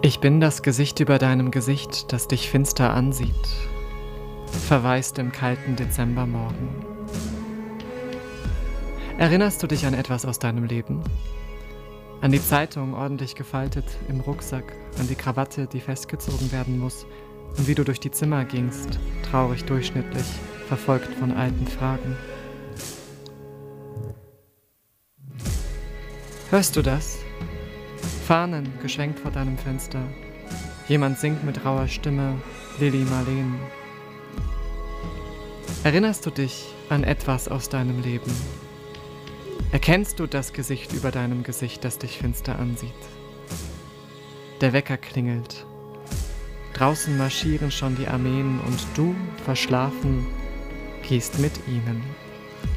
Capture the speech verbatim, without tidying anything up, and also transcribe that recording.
Ich bin das Gesicht über deinem Gesicht, das dich finster ansieht, verwaist im kalten Dezembermorgen. Erinnerst du dich an etwas aus deinem Leben? An die Zeitung, ordentlich gefaltet, im Rucksack, an die Krawatte, die festgezogen werden muss, und wie du durch die Zimmer gingst, traurig durchschnittlich, verfolgt von alten Fragen. Hörst du das? Fahnen geschwenkt vor deinem Fenster. Jemand singt mit rauer Stimme Lili Marleen. Erinnerst du dich an etwas aus deinem Leben? Erkennst du das Gesicht über deinem Gesicht, das dich finster ansieht? Der Wecker klingelt. Draußen marschieren schon die Armeen und du, verschlafen, gehst mit ihnen.